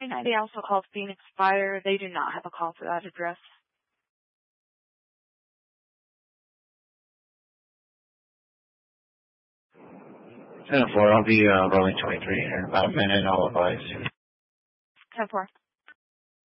They also called Phoenix Fire. They do not have a call for that address. 10-4, I'll be rolling 23 here in about a minute. I'll advise. 10-4.